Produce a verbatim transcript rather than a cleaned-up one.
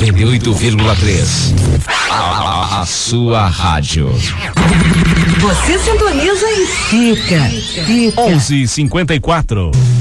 noventa e oito vírgula três. A, a, a sua rádio. Você sintoniza e fica. fica. onze e cinquenta e quatro.